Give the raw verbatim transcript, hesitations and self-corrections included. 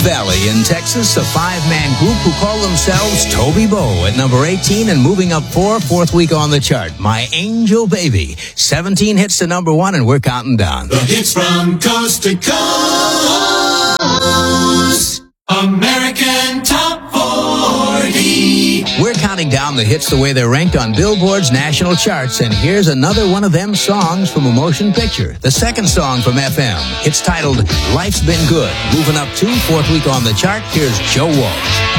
Valley in Texas, a five-man group who call themselves Toby Bo at number eighteen and moving up four, fourth week on the chart. My Angel Baby. seventeen hits to number one, and we're counting down. The hits from coast to coast. American Top forty. We're counting down the hits the way they're ranked on Billboard's national charts, and here's another one of them songs from a motion picture. The second song from F M. It's titled Life's Been Good. Moving up two, fourth week on the chart, here's Joe Walsh.